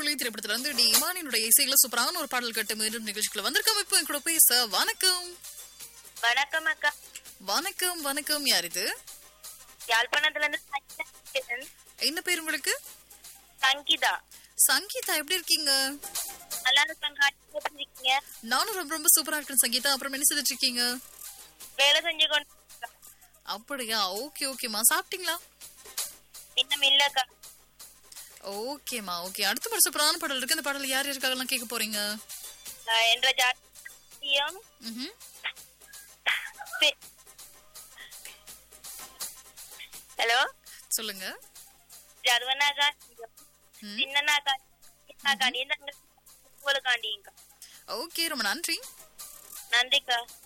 முரளி திரைப்படத்துல வந்து இமானினுடைய இசையில சூப்பரான ஒரு பாடல் கட்டு மீண்டும் நிகழ்ச்சிக்குள்ள வந்திருக்கோம். இப்போ என் கூட பேச வணக்கம். வணக்கம் அக்கா. வணக்கம் வணக்கம். யார் இது? யாழ்ப்பாணத்துல இருந்து என்ன பேர் உங்களுக்கு? சங்கீதா. சங்கீதா எப்படி இருக்கீங்க? நல்லா இருக்கீங்க? நானும் ரொம்ப ரொம்ப சூப்பரா இருக்கேன் சங்கீதா. அப்புறம் என்ன செஞ்சுட்டு இருக்கீங்க? வேலை செஞ்சு கொண்டு. அப்படியா? ஓகே ஓகேமா. சாப்பிட்டீங்களா? இன்னும் இல்லக்கா. ஓகேமா ஓகே. அடுத்த ஒரு சூப்பரான பாடல் இருக்கு. அந்த பாடல் யார் யாருக்காகலாம் கேட்க போறீங்க? என்ற ஜாத்தியம். ஹலோ சொல்லுங்க. ஜர்வனாகா சின்னனாகா காண்டி. ஓகே ரொம்ப நன்றி. நன்றிக்கா.